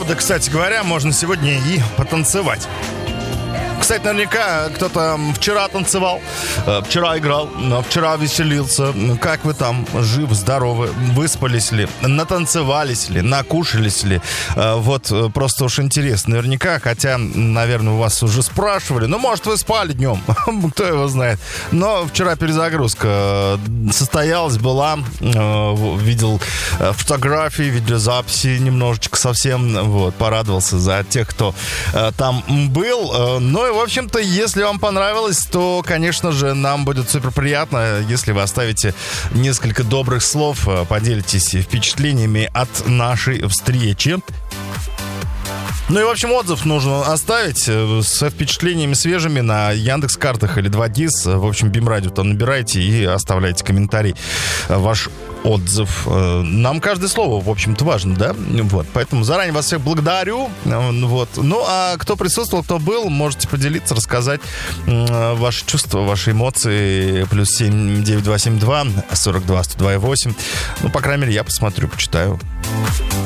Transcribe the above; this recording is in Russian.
погода, кстати говоря, можно сегодня и потанцевать. Кстати, наверняка кто-то вчера танцевал, вчера играл, вчера веселился. Как вы там? Живы, здоровы? Выспались ли? Натанцевались ли? Накушались ли? Вот просто уж интересно. Наверняка, хотя, наверное, у вас уже спрашивали. Ну, может, вы спали днем. Кто его знает. Но вчера перезагрузка состоялась, была. Видел фотографии, видеозаписи немножечко совсем. Вот, порадовался за тех, кто там был. Ну и, в общем-то, если вам понравилось, то, конечно же, нам будет супер приятно, если вы оставите несколько добрых слов, поделитесь впечатлениями от нашей встречи. Ну и, в общем, отзыв нужно оставить со впечатлениями свежими на Яндекс.Картах или 2GIS. В общем, BIM-радио там набирайте и оставляйте комментарий, ваш отзыв. Нам каждое слово, в общем-то, важно, да? Вот, поэтому заранее вас всех благодарю. Вот. Ну, а кто присутствовал, кто был, можете поделиться, рассказать ваши чувства, ваши эмоции. +7 9272 42 102 8. Ну, по крайней мере, я посмотрю, почитаю.